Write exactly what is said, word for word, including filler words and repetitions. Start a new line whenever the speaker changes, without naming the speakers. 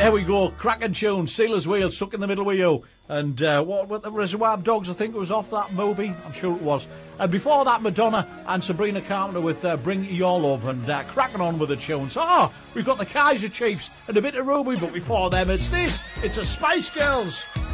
There we go, cracking tune, Sailor's Wheel, Stuck in the Middle with You. And uh, what, what the Reservoir Dogs, I think it was off that movie. I'm sure it was. And before that, Madonna and Sabrina Carpenter with uh, Bring Your Love, and uh, cracking on with the tunes. Oh, we've got the Kaiser Chiefs and a bit of Ruby, but before them it's this. It's the Spice Girls.